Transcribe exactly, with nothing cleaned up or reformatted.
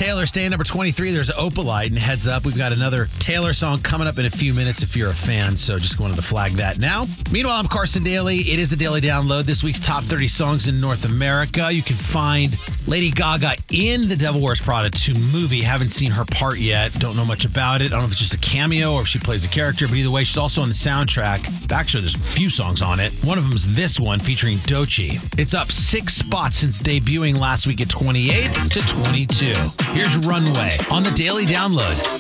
Taylor staying number twenty-three. There's Opalite, and heads up, we've got another Taylor song coming up in a few minutes if you're a fan, so just wanted to flag that now. Meanwhile, I'm Carson Daly. It is the Daily Download, this week's top thirty songs in North America. You can find Lady Gaga in the Devil Wears Prada two movie. Haven't seen her part yet. Don't know much about it. I don't know if it's just a cameo or if she plays a character, but either way, she's also on the soundtrack. Actually, there's a few songs on it. One of them is this one featuring Doechii. It's up six spots since debuting last week at twenty-eight to twenty-two. Here's Runway on the Daily Download.